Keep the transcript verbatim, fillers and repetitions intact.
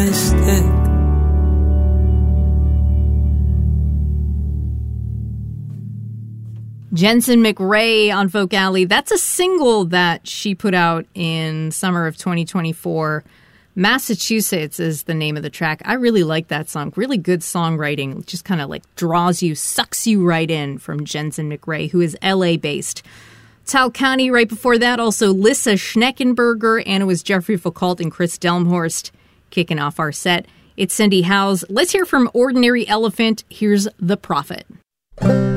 Jensen McRae on Folk Alley. That's a single that she put out in summer of twenty twenty-four. Massachusetts is the name of the track. I really like that song. Really good songwriting. It just kind of like draws you, sucks you right in from Jensen McRae, who is L A-based. Towle County right before that. Also Lissa Schneckenberger, and it was Jeffrey Foucault and Chris Delmhorst kicking off our set. It's Cindy Howes. Let's hear from Ordinary Elephant. Here's The Prophet.